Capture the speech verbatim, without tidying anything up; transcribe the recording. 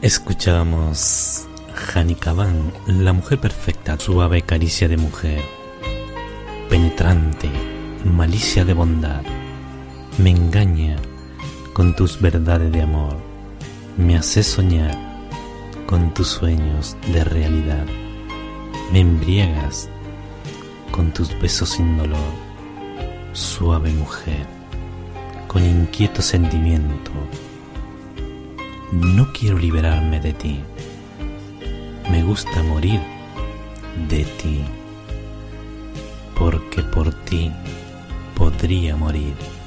Escuchábamos Hani Kaban, la mujer perfecta, suave caricia de mujer, penetrante, malicia de bondad, me engaña con tus verdades de amor, me hace soñar con tus sueños de realidad, me embriagas con tus besos sin dolor, suave mujer, con inquieto sentimiento. No quiero liberarme de ti, me gusta morir de ti, porque por ti podría morir.